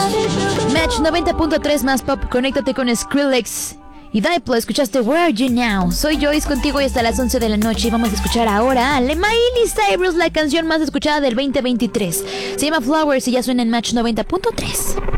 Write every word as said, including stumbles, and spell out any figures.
Match noventa punto tres más pop. Conéctate con Skrillex y Diplo. Escuchaste Where Are You Now. Soy Joyce contigo y hasta las once de la noche. Y vamos a escuchar ahora a Miley Cyrus, la canción más escuchada del veinte veintitrés. Se llama Flowers y ya suena en Match noventa punto tres.